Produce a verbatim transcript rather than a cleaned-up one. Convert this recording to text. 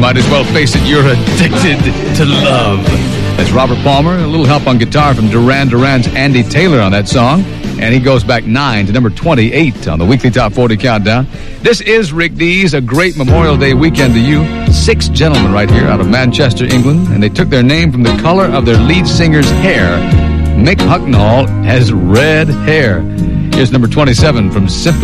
might as well face it, you're addicted to love. That's Robert Palmer. A little help on guitar from Duran Duran's Andy Taylor on that song. And he goes back nine to number twenty-eight on the weekly Top forty Countdown. This is Rick Dees. A great Memorial Day weekend to you. Six gentlemen right here out of Manchester, England. And they took their name from the color of their lead singer's hair. Mick Hucknall has red hair. Here's number twenty-seven from Simply